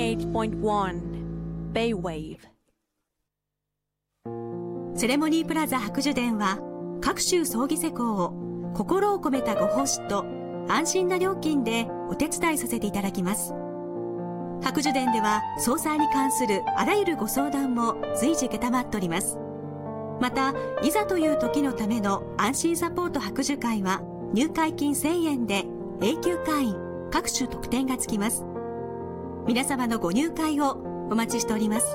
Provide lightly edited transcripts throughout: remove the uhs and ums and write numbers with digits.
78.1 Bay-Wave。 セレモニープラザ白樹殿は各種葬儀施工を心を込めたご奉仕と安心な料金でお手伝いさせていただきます。白樹殿では葬祭に関するあらゆるご相談も随時承っております。またいざという時のための安心サポート白樹会は入会金1000円で永久会員各種特典がつきます。皆様のご入会をお待ちしております。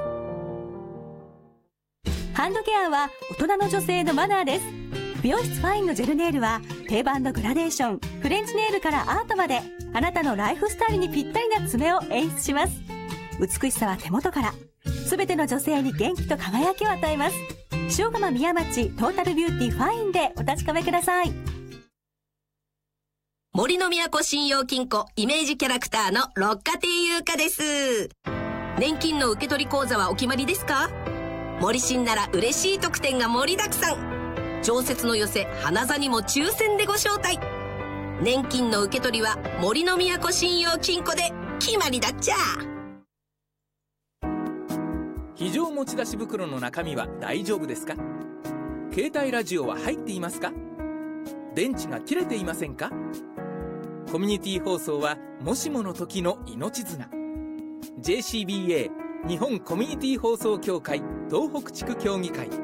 ハンドケアは大人の女性のマナーです。美容室ファインのジェルネイルは定番のグラデーション、フレンチネイルからアートまであなたのライフスタイルにぴったりな爪を演出します。美しさは手元から、すべての女性に元気と輝きを与えます。塩釜宮町トータルビューティーファインでお確かめください。 森の都信用金庫イメージキャラクターの六花亭優香です。年金の受け取り口座はお決まりですか？森信なら嬉しい特典が盛りだくさん。常設の寄せ花座にも抽選でご招待。年金の受け取りは森の都信用金庫で決まりだっちゃ。 非常持ち出し袋の中身は大丈夫ですか？携帯ラジオは入っていますか？電池が切れていませんか？コミュニティ放送はもしもの時の命綱。 JCBA 日本コミュニティ放送協会東北地区協議会